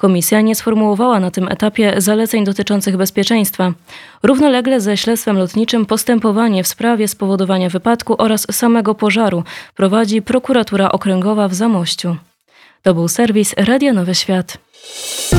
Komisja nie sformułowała na tym etapie zaleceń dotyczących bezpieczeństwa. Równolegle ze śledztwem lotniczym postępowanie w sprawie spowodowania wypadku oraz samego pożaru prowadzi Prokuratura Okręgowa w Zamościu. To był serwis Radia Nowy Świat.